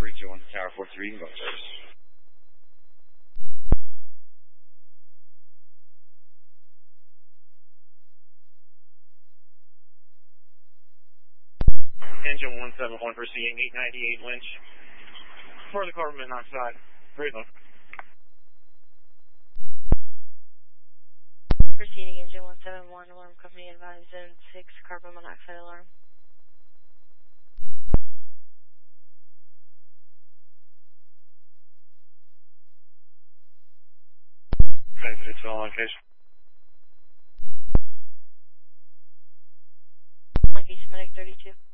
321 to Tower 43, you can go service. Engine 171 proceeding 898 winch. For the carbon monoxide. Great look. Proceeding engine 171, alarm company advised zone 6, carbon monoxide alarm. Okay, it's all on case. Monkey Semitic 32.